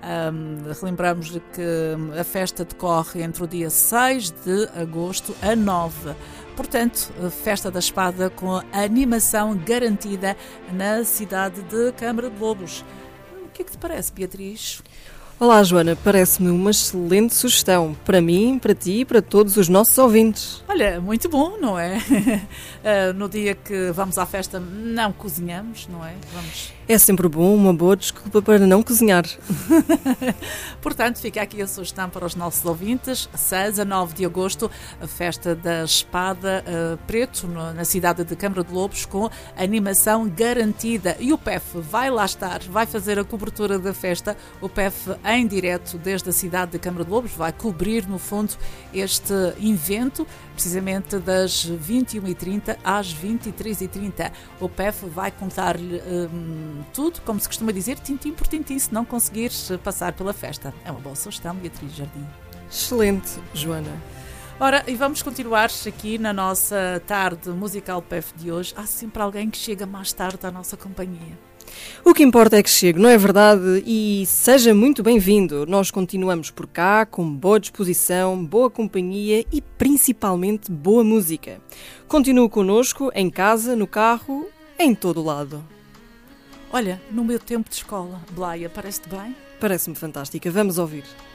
Relembramos que a festa decorre entre o dia 6 de agosto a 9. Portanto, Festa da Espada com animação garantida na cidade de Câmara de Lobos. O que é que te parece, Beatriz? Olá, Joana, parece-me uma excelente sugestão para mim, para ti e para todos os nossos ouvintes. Olha, muito bom, não é? No dia que vamos à festa não cozinhamos, não é? É sempre bom, uma boa desculpa para não cozinhar. Portanto, fica aqui a sugestão para os nossos ouvintes. 6 a 9 de agosto, a Festa da Espada Preto, na cidade de Câmara de Lobos, com animação garantida. E o PEF vai lá estar, vai fazer a cobertura da festa. O PEF em direto desde a cidade de Câmara de Lobos vai cobrir, no fundo, este evento, precisamente das 21h30 às 23h30. O PEF vai contar-lhe tudo, como se costuma dizer, tintim por tintim, se não conseguires passar pela festa. É uma boa sugestão, Beatriz Jardim. Excelente, Joana. Ora, e vamos continuar aqui na nossa tarde musical PEF de hoje. Há sempre alguém que chega mais tarde à nossa companhia. O que importa é que chegue, não é verdade? E seja muito bem-vindo. Nós continuamos por cá com boa disposição, boa companhia e principalmente boa música. Continue connosco em casa, no carro, em todo o lado. Olha, no meu tempo de escola, Blaia, parece-te bem? Parece-me fantástica. Vamos ouvir.